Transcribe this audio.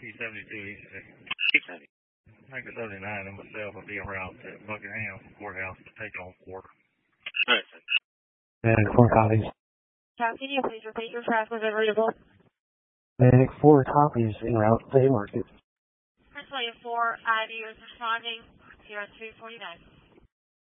P72 East. P70. Make it 39 and myself will be around at Buckingham Courthouse to take on quarter. Alright, sir. Medic 4 copies. Can you please repeat your traffic variable? Medic 4 copies en route to Haymarket. Prince William 4, ID is responding 0249.